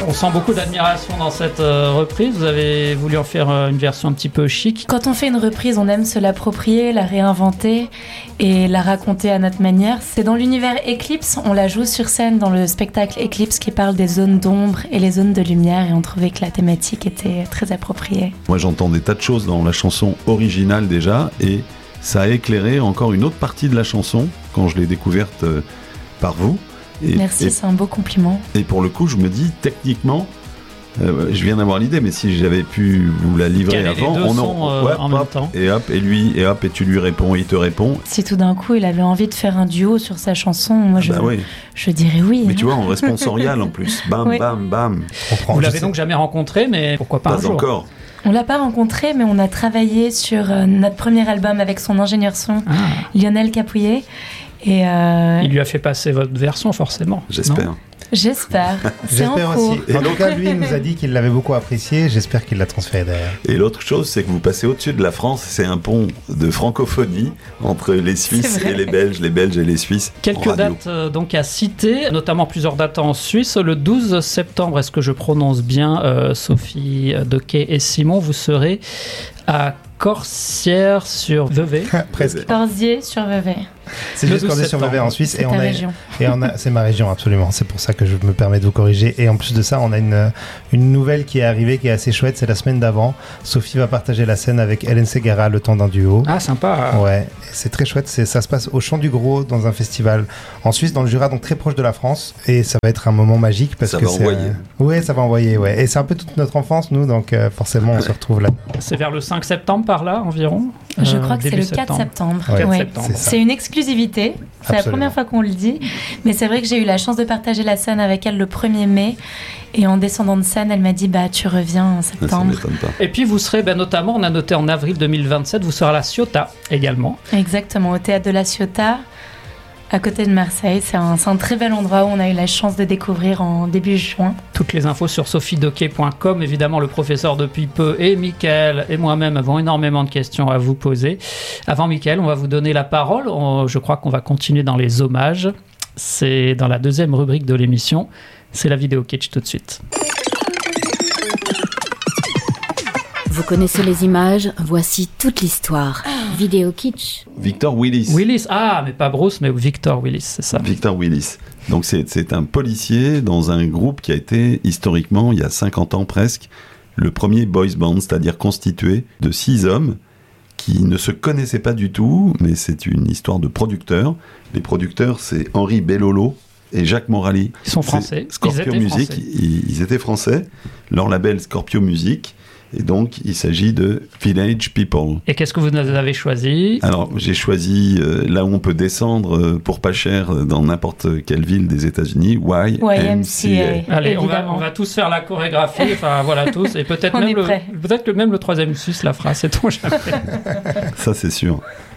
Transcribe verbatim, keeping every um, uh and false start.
On sent beaucoup d'admiration dans cette euh, reprise. Vous avez voulu en faire euh, une version un petit peu chic. Quand on fait une reprise, on aime se l'approprier, la réinventer et la raconter à notre manière. C'est dans l'univers Eclipse, on la joue sur scène dans le spectacle Eclipse qui parle des zones d'ombre et les zones de lumière et on trouvait que la thématique était très appropriée. Moi j'entends des tas de choses dans la chanson originale déjà et ça a éclairé encore une autre partie de la chanson quand je l'ai découverte euh, par vous. Et, Merci, et, c'est un beau compliment. Et pour le coup, je me dis, techniquement, euh, je viens d'avoir l'idée, mais si j'avais pu vous la livrer Quel avant, les deux on sons, euh, ouais, en hop, même temps. Et hop, et lui, et hop, et tu lui réponds, et il te répond. Si tout d'un coup il avait envie de faire un duo sur sa chanson, moi je, Bah oui. je dirais oui. Mais hein. tu vois, en responsorial en plus. Bam, Oui. bam, bam. Vous l'avez donc jamais rencontré, mais pourquoi pas, Pas un jour. encore. On l'a pas rencontré, mais on a travaillé sur euh, notre premier album avec son ingénieur son, Ah. Lionel Capouillet. Et euh, Il lui a fait passer votre version, forcément. J'espère. Non j'espère. C'est en J'espère cours. aussi. En tout cas, lui, il nous a dit qu'il l'avait beaucoup apprécié. J'espère qu'il l'a transféré derrière. Et l'autre chose, c'est que vous passez au-dessus de la France. C'est un pont de francophonie entre les Suisses C'est vrai. et les Belges, les Belges et les Suisses. en Quelques radio. dates euh, donc à citer, notamment plusieurs dates en Suisse. Le douze septembre, est-ce que je prononce bien, euh, Sophie Doquet et Simon, vous serez à Corsières-sur-Vevey. Presque. Corsier sur Vevey. C'est Le juste qu'on douze est sur Vevey en Suisse C'est et on ta a, région. et on a, c'est ma région absolument. C'est pour ça que je me permets de vous corriger. Et en plus de ça, on a une une nouvelle qui est arrivée qui est assez chouette. C'est la semaine d'avant. Sophie va partager la scène avec Hélène Segara, le temps d'un duo. Ah, sympa. Ouais, c'est très chouette. C'est, ça se passe au Chant du Gros dans un festival en Suisse, dans le Jura, donc très proche de la France. Et ça va être un moment magique parce Ça que va c'est. envoyer. euh, Ouais, ça va envoyer. Ouais. Et c'est un peu toute notre enfance, nous, donc euh, forcément, on se retrouve là. C'est vers le cinq septembre par là environ. Je Euh, crois que c'est début le quatre septembre. Ouais, quatre Ouais. septembre. C'est ça. C'est une exclusivité. C'est la Absolument. première fois qu'on le dit. Mais c'est vrai que j'ai eu la chance de partager la scène avec elle le premier mai. Et en descendant de scène, elle m'a dit bah, tu reviens en Ça septembre. m'étonne pas. Et puis vous serez, ben, notamment, on a noté en avril deux mille vingt-sept, vous serez à la Ciotat également. Exactement, au théâtre de la Ciotat, à côté de Marseille. C'est un, c'est un très bel endroit où on a eu la chance de découvrir en début juin. Toutes les infos sur sophie doquet point com. Évidemment, le professeur depuis peu et Mickaël et moi-même avons énormément de questions à vous poser. Avant Mickaël, on va vous donner la parole. On- je crois qu'on va continuer dans les hommages. C'est dans la deuxième rubrique de l'émission. C'est la vidéo kitsch tout de suite. Vous connaissez les images, voici toute l'histoire. Vidéo kitsch. Victor Willis. Willis, ah, mais pas Bruce, mais Victor Willis, c'est ça. Victor Willis. Donc c'est, c'est un policier dans un groupe qui a été historiquement, il y a cinquante ans presque, le premier boys band, c'est-à-dire constitué de six hommes qui ne se connaissaient pas du tout, mais c'est une histoire de producteurs. Les producteurs, c'est Henri Bellolo et Jacques Morali. Ils sont C'est français. Scorpio Ils étaient Music, français. Ils, ils étaient français. Leur label Scorpio Music. Et donc, il s'agit de Village People. Et qu'est-ce que vous avez choisi? Alors, j'ai choisi euh, là où on peut descendre euh, pour pas cher euh, dans n'importe quelle ville des États-Unis, Y M C A. Allez, on va, Évidemment. on va tous faire la chorégraphie, enfin voilà tous, et peut-être On même est le, prêts. peut-être que même le troisième suisse la fera, sait-on jamais. Ça, c'est sûr.